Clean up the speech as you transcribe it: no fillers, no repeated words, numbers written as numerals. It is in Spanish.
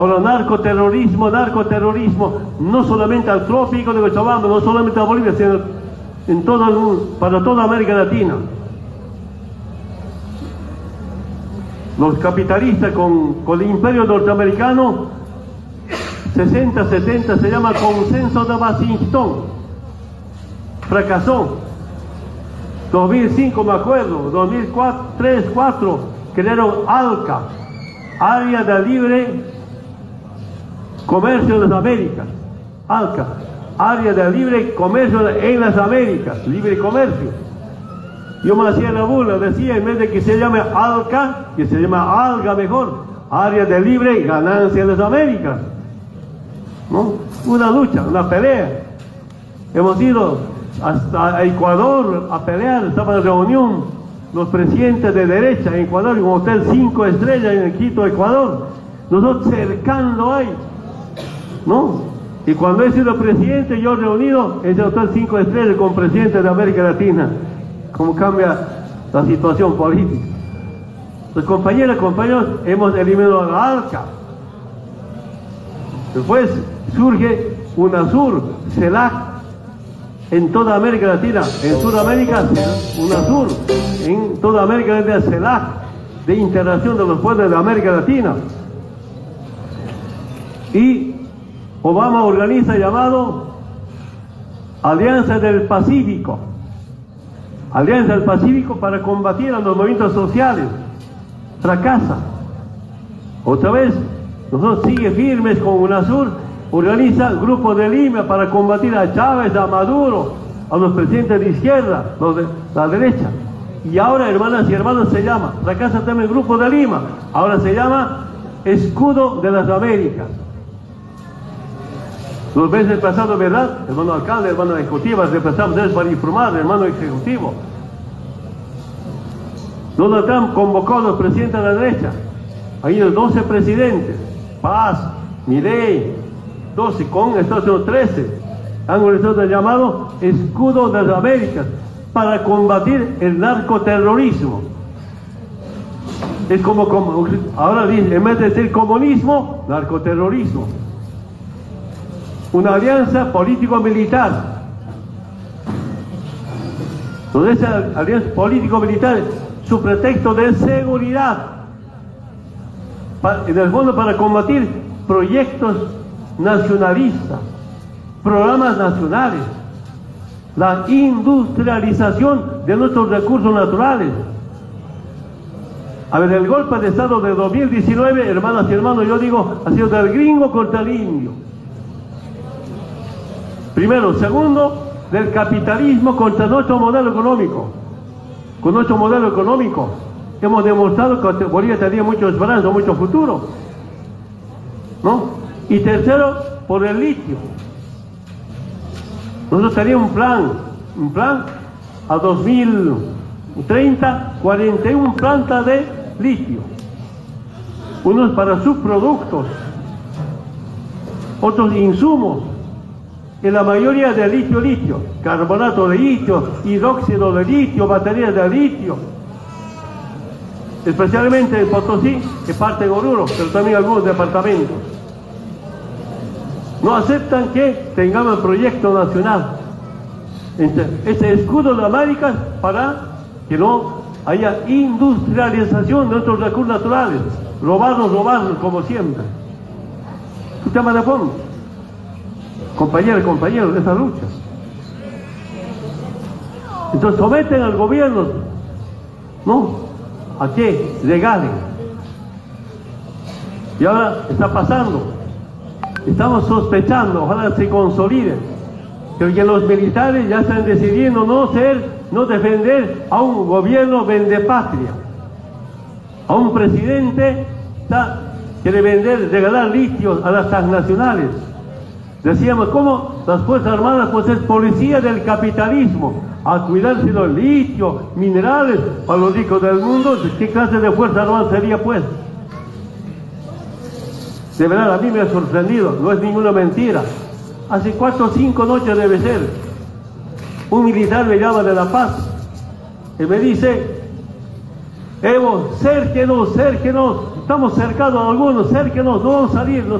Ahora, narcoterrorismo, no solamente al trópico de Cochabamba, no solamente a Bolivia, sino en todo el mundo, para toda América Latina. Los capitalistas con el imperio norteamericano, 60-70, se llama Consenso de Washington. Fracasó. 2005 me acuerdo, 2003, 2004, crearon ALCA, Área de Libre Comercio de las Américas. ALCA, Área de Libre Comercio en las Américas, libre comercio. Yo me hacía la burla, decía, en vez de que se llame ALCA, que se llama ALGA mejor, Área de Libre Ganancia en las Américas. ¿No? Una lucha, una pelea. Hemos ido hasta Ecuador a pelear, estaba en reunión los presidentes de derecha en Ecuador, en un hotel 5 estrellas en Quito, Ecuador, nosotros cercando ahí, ¿no? Y cuando he sido presidente, yo reunido en ese hotel 5 estrellas con presidentes de América Latina. ¿Cómo cambia la situación política? Pues compañeros, hemos eliminado la ALCA. Después surge UNASUR, CELAC, en toda América Latina, en Sudamérica, UNASUR, en toda América Latina, CELAC, de integración de los pueblos de América Latina. Y Obama organiza llamado Alianza del Pacífico, Alianza del Pacífico para combatir a los movimientos sociales. Fracasa. Otra vez, nosotros sigue firmes con UNASUR, organiza el Grupo de Lima para combatir a Chávez, a Maduro, a los presidentes de izquierda, los de la derecha. Y ahora, hermanas y hermanos, se llama, fracasa también el Grupo de Lima, ahora se llama Escudo de las Américas. Los meses pasados, ¿verdad? Hermano alcalde, hermano ejecutivo, representamos eso para informar, hermano ejecutivo. Donald Trump convocó a los presidentes de la derecha. Hay 12 presidentes, Paz, Milei, 12, con Estados Unidos 13, han organizado el llamado Escudo de las Américas para combatir el narcoterrorismo. Es como ahora dice, en vez de decir comunismo, narcoterrorismo. Una alianza político-militar. Entonces esa alianza político-militar, su pretexto de seguridad, en el fondo para combatir proyectos nacionalistas, programas nacionales, la industrialización de nuestros recursos naturales. A ver, el golpe de Estado de 2019, hermanas y hermanos, yo digo, ha sido del gringo contra el indio. Primero. Segundo, del capitalismo contra nuestro modelo económico. Con nuestro modelo económico hemos demostrado que Bolivia tenía mucho esperanza, mucho futuro, ¿no? Y tercero, por el litio. Nosotros teníamos un plan a 2030, 41 plantas de litio. Unos para subproductos, otros insumos. En la mayoría de litio, carbonato de litio, hidróxido de litio, baterías de litio. Especialmente en Potosí, que parte de Oruro, pero también algunos departamentos. No aceptan que tengamos proyecto nacional. Este escudo de América para que no haya industrialización de nuestros recursos naturales. Robarnos como siempre. Es un tema de fondo. Compañeros y compañeros de esa lucha. Entonces someten al gobierno, ¿no? ¿A qué? Regalen. Y ahora está pasando. Estamos sospechando, ojalá se consolide, que los militares ya están decidiendo no defender a un gobierno vendepatria, a un presidente que quiere regalar litio a las transnacionales. Decíamos, ¿cómo las Fuerzas Armadas pues es policía del capitalismo? A cuidarse los litio, minerales, para los ricos del mundo. ¿Qué clase de Fuerza Armada sería pues? De verdad, a mí me ha sorprendido, no es ninguna mentira. Hace 4 o 5 noches debe ser, un militar me llama de La Paz y me dice, Evo, cérquenos, Estamos cercados a algunos, cérquenos, no vamos a salir.